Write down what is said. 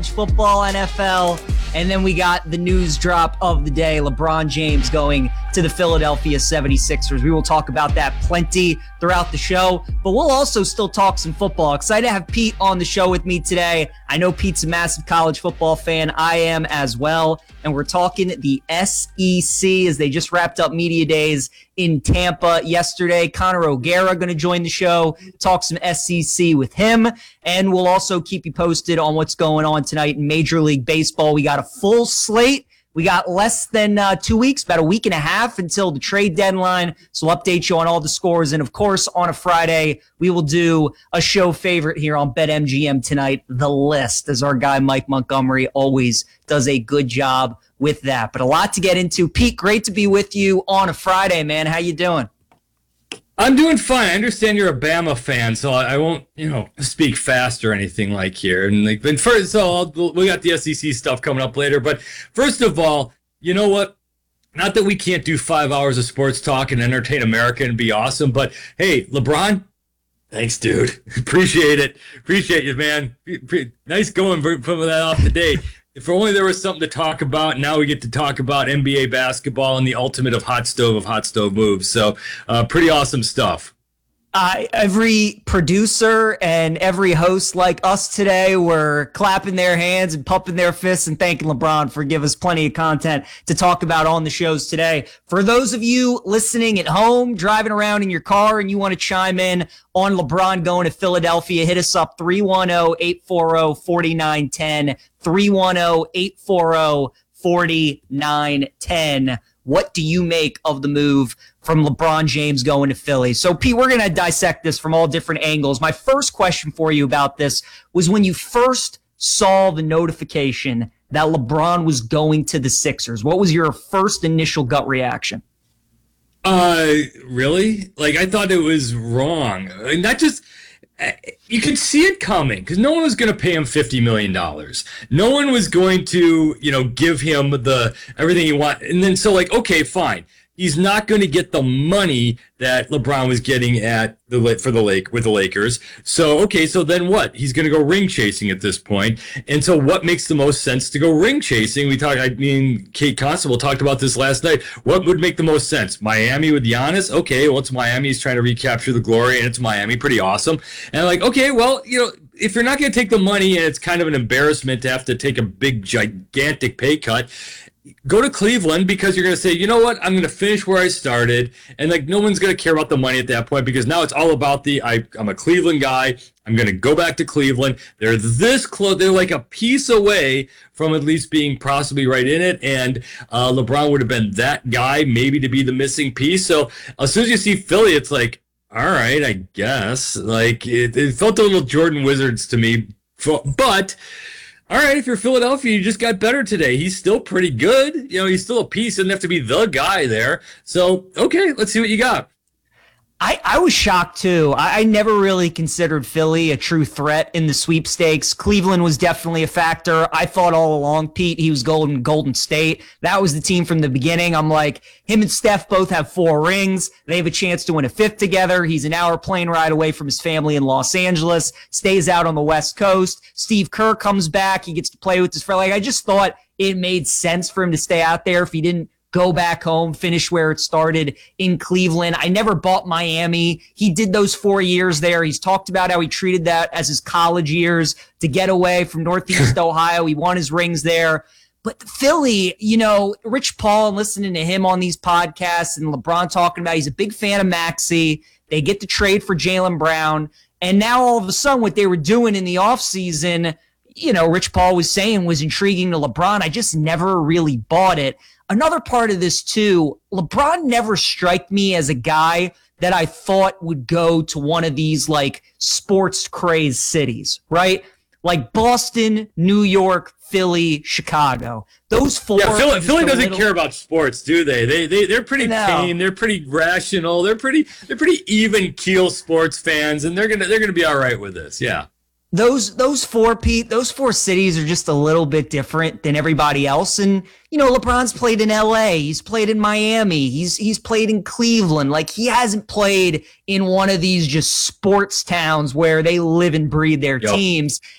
Football, NFL, and then we got the news drop of the day, LeBron James going to the Philadelphia 76ers. We will talk about that plenty throughout the show, but we'll also still talk some football. Excited to have Pete on the show with me today. I know Pete's a massive college football fan. I am as well, and we're talking the SEC as they just wrapped up media days in Tampa yesterday. Connor O'Gara going to join the show, talk some SEC with him, and we'll also keep you posted on what's going on tonight in Major League Baseball. We got a full slate. We got less than 2 weeks, about a week and a half until the trade deadline. So we'll update you on all the scores. And of course, on a Friday, we will do a show favorite here on BetMGM tonight, The List, as our guy Mike Montgomery always does a good job with that. But a lot to get into. Pete, great to be with you on a Friday, man. How you doing? I'm doing fine. I understand you're a Bama fan, so I won't, speak fast or anything like here. And we got the SEC stuff coming up later. But first of all, you know what? Not that we can't do 5 hours of sports talk and entertain America and be awesome, but hey, LeBron, thanks, dude. Appreciate it. Appreciate you, man. Nice going for that off the date. If only there was something to talk about. Now we get to talk about NBA basketball and the ultimate of hot stove moves. So pretty awesome stuff. Every producer and every host like us today were clapping their hands and pumping their fists and thanking LeBron for giving us plenty of content to talk about on the shows today. For those of you listening at home, driving around in your car, and you want to chime in on LeBron going to Philadelphia, hit us up 310-840-4910, 310-840-4910. What do you make of the move from LeBron James going to Philly? So, Pete, we're going to dissect this from all different angles. My first question for you about this was when you first saw the notification that LeBron was going to the Sixers. What was your first initial gut reaction? Really? I thought it was wrong. Not just... You could see it coming because no one was going to pay him $50 million. No one was going to, give him everything he wanted. And then okay, fine. He's not going to get the money that LeBron was getting with the Lakers. So, okay, so then what? He's going to go ring chasing at this point. And so what makes the most sense to go ring chasing? Kate Constable talked about this last night. What would make the most sense? Miami with Giannis? Okay, well, it's Miami. He's trying to recapture the glory, and it's Miami. Pretty awesome. And okay, well, if you're not going to take the money and it's kind of an embarrassment to have to take a big, gigantic pay cut, go to Cleveland because you're going to say, you know what, I'm going to finish where I started. And no one's going to care about the money at that point because now it's all about I'm a Cleveland guy. I'm going to go back to Cleveland. They're this close. They're like a piece away from at least being possibly right in it. And LeBron would have been that guy maybe to be the missing piece. So as soon as you see Philly, it's all right, I guess. It felt a little Jordan Wizards to me. But all right, if you're Philadelphia, you just got better today. He's still pretty good. He's still a piece. Doesn't have to be the guy there. So, okay, let's see what you got. I was shocked, too. I never really considered Philly a true threat in the sweepstakes. Cleveland was definitely a factor. I thought all along, Pete, he was Golden State. That was the team from the beginning. I'm like, him and Steph both have 4 rings. They have a chance to win a 5th together. He's an hour plane ride away from his family in Los Angeles, stays out on the West Coast. Steve Kerr comes back. He gets to play with his friend. I just thought it made sense for him to stay out there if he didn't go back home, finish where it started in Cleveland. I never bought Miami. He did those 4 years there. He's talked about how he treated that as his college years to get away from Northeast Ohio. He won his rings there. But Philly, Rich Paul, and listening to him on these podcasts and LeBron talking about, he's a big fan of Maxey. They get to trade for Jaylen Brown. And now all of a sudden what they were doing in the offseason, Rich Paul was saying was intriguing to LeBron. I just never really bought it. Another part of this, too, LeBron never struck me as a guy that I thought would go to one of these, sports crazed cities, right? Like Boston, New York, Philly, Chicago. Those 4. Yeah, Philly doesn't care about sports, do they? They're pretty tame. They're pretty rational. They're pretty even keel sports fans, and they're gonna be all right with this. Yeah. Those 4, Pete, those 4 cities are just a little bit different than everybody else. And, LeBron's played in LA. He's played in Miami. He's played in Cleveland. He hasn't played in one of these just sports towns where they live and breathe their teams.